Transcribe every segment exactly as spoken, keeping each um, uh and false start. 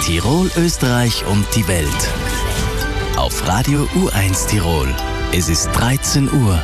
Tirol, Österreich und die Welt. Auf Radio U eins Tirol. Es ist dreizehn Uhr.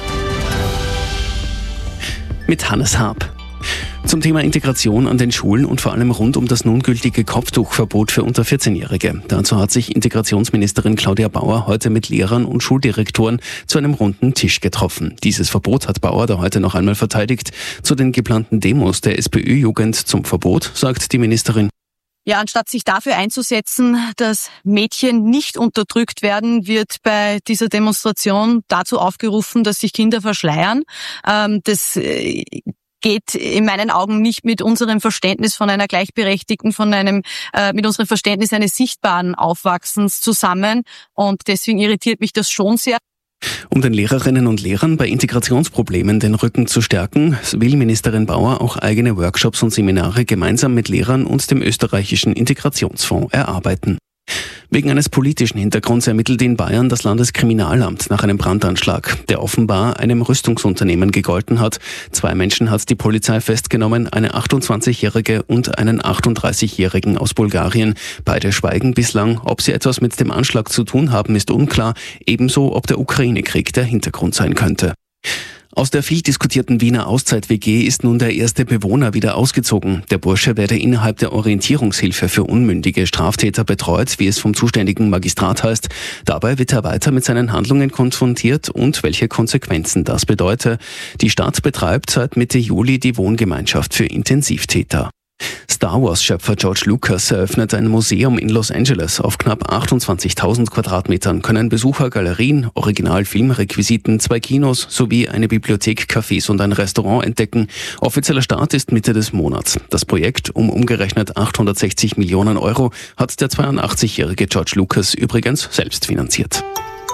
Mit Hannes Haab. Zum Thema Integration an den Schulen und vor allem rund um das nun gültige Kopftuchverbot für unter vierzehnjährige. Dazu hat sich Integrationsministerin Claudia Bauer heute mit Lehrern und Schuldirektoren zu einem runden Tisch getroffen. Dieses Verbot hat Bauer da heute noch einmal verteidigt. Zu den geplanten Demos der SPÖ-Jugend zum Verbot sagt die Ministerin: Ja, anstatt sich dafür einzusetzen, dass Mädchen nicht unterdrückt werden, wird bei dieser Demonstration dazu aufgerufen, dass sich Kinder verschleiern. Ähm, das äh, geht in meinen Augen nicht mit unserem Verständnis von einer gleichberechtigten, von einem, äh, mit unserem Verständnis eines sichtbaren Aufwachsens zusammen. Und deswegen irritiert mich das schon sehr. Um den Lehrerinnen und Lehrern bei Integrationsproblemen den Rücken zu stärken, will Ministerin Bauer auch eigene Workshops und Seminare gemeinsam mit Lehrern und dem österreichischen Integrationsfonds erarbeiten. Wegen eines politischen Hintergrunds ermittelt in Bayern das Landeskriminalamt nach einem Brandanschlag, der offenbar einem Rüstungsunternehmen gegolten hat. Zwei Menschen hat die Polizei festgenommen, eine achtundzwanzigjährige und einen achtunddreißigjährigen aus Bulgarien. Beide schweigen bislang. Ob sie etwas mit dem Anschlag zu tun haben, ist unklar. Ebenso, ob der Ukraine-Krieg der Hintergrund sein könnte. Aus der viel diskutierten Wiener Auszeit-W G ist nun der erste Bewohner wieder ausgezogen. Der Bursche werde innerhalb der Orientierungshilfe für unmündige Straftäter betreut, wie es vom zuständigen Magistrat heißt. Dabei wird er weiter mit seinen Handlungen konfrontiert und welche Konsequenzen das bedeute. Die Stadt betreibt seit Mitte Juli die Wohngemeinschaft für Intensivtäter. Star Wars-Schöpfer George Lucas eröffnet ein Museum in Los Angeles. Auf knapp achtundzwanzigtausend Quadratmetern können Besucher Galerien, Original-Filmrequisiten, zwei Kinos sowie eine Bibliothek, Cafés und ein Restaurant entdecken. Offizieller Start ist Mitte des Monats. Das Projekt um umgerechnet achthundertsechzig Millionen Euro hat der zweiundachtzigjährige George Lucas übrigens selbst finanziert.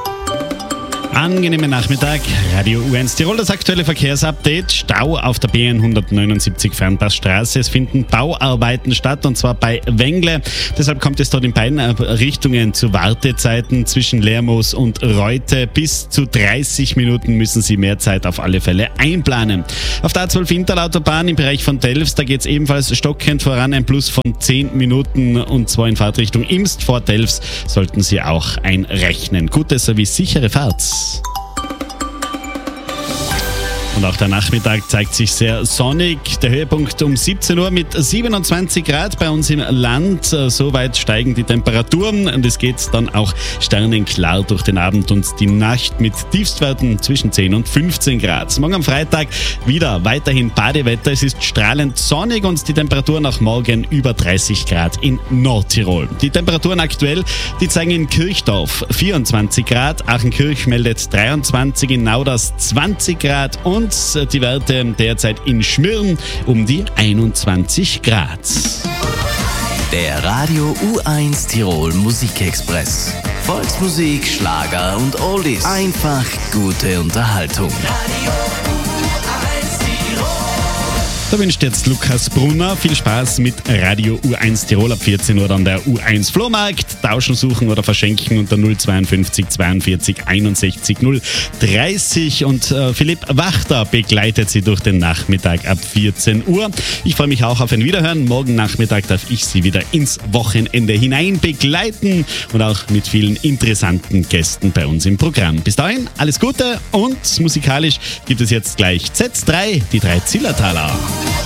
Angenehmen Nachmittag, Radio U eins Tirol, das aktuelle Verkehrsupdate. Stau auf der B hundertneunundsiebzig Fernpassstraße. Es finden Bauarbeiten statt, und zwar bei Wengle. Deshalb kommt es dort in beiden Richtungen zu Wartezeiten zwischen Lermoos und Reute. Bis zu dreißig Minuten müssen Sie mehr Zeit auf alle Fälle einplanen. Auf der A zwölf Interlautobahn im Bereich von Delfs, da geht es ebenfalls stockend voran, ein Plus von zehn Minuten, und zwar in Fahrtrichtung Imst vor Delfs sollten Sie auch einrechnen. Gute sowie sichere Fahrt. Und auch der Nachmittag zeigt sich sehr sonnig. Der Höhepunkt um siebzehn Uhr mit siebenundzwanzig Grad bei uns im Land. Soweit steigen die Temperaturen und es geht dann auch sternenklar durch den Abend und die Nacht mit Tiefstwerten zwischen zehn und fünfzehn Grad. Morgen am Freitag wieder weiterhin Badewetter. Es ist strahlend sonnig und die Temperaturen auch morgen über dreißig Grad in Nordtirol. Die Temperaturen aktuell, die zeigen in Kirchdorf vierundzwanzig Grad, Achenkirch meldet dreiundzwanzig, in Nauders zwanzig Grad und die Werte derzeit in Schmirn um die einundzwanzig Grad. Der Radio U eins Tirol Musikexpress. Volksmusik, Schlager und Oldies. Einfach gute Unterhaltung. Radio U eins Tirol. Da wünscht jetzt Lukas Brunner viel Spaß mit Radio U eins Tirol. Ab vierzehn Uhr dann der U eins Flohmarkt. Tauschen, suchen oder verschenken unter null zweiundfünfzig zweiundvierzig einundsechzig null dreißig. Und äh, Philipp Wachter begleitet Sie durch den Nachmittag ab vierzehn Uhr. Ich freue mich auch auf ein Wiederhören. Morgen Nachmittag darf ich Sie wieder ins Wochenende hinein begleiten und auch mit vielen interessanten Gästen bei uns im Programm. Bis dahin, alles Gute, und musikalisch gibt es jetzt gleich Z drei, die drei Zillertaler.